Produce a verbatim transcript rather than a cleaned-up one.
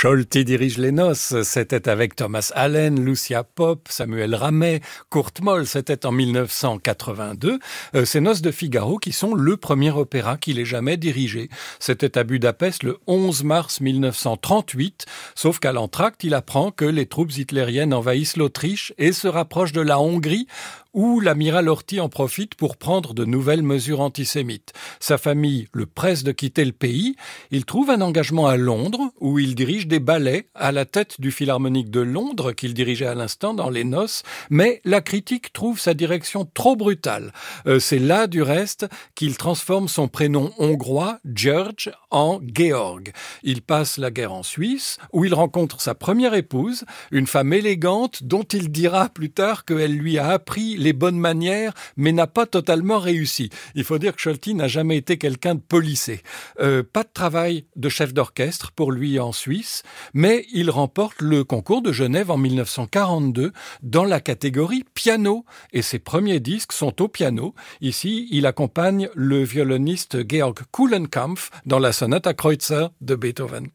Scholti dirige les noces, c'était avec Thomas Allen, Lucia Pope, Samuel Ramet, Kurt Moll, c'était en mille neuf cent quatre-vingt-deux. Euh, ces Noces de Figaro qui sont le premier opéra qu'il ait jamais dirigé. C'était à Budapest le onze mars mille neuf cent trente-huit, sauf qu'à l'entracte, il apprend que les troupes hitlériennes envahissent l'Autriche et se rapprochent de la Hongrie, où l'amiral Horthy en profite pour prendre de nouvelles mesures antisémites. Sa famille le presse de quitter le pays. Il trouve un engagement à Londres, où il dirige des ballets à la tête du Philharmonique de Londres, qu'il dirigeait à l'instant dans Les Noces, mais la critique trouve sa direction trop brutale. Euh, c'est là, du reste, qu'il transforme son prénom hongrois, George, en Georg. Il passe la guerre en Suisse, où il rencontre sa première épouse, une femme élégante dont il dira plus tard qu'elle lui a appris les bonnes manières, mais n'a pas totalement réussi. Il faut dire que Scholti n'a jamais été quelqu'un de policé. Euh, pas de travail de chef d'orchestre pour lui en Suisse, mais il remporte le concours de Genève en mille neuf cent quarante-deux dans la catégorie piano, et ses premiers disques sont au piano. Ici, il accompagne le violoniste Georg Kuhlenkampff dans la sonate à Kreutzer de Beethoven.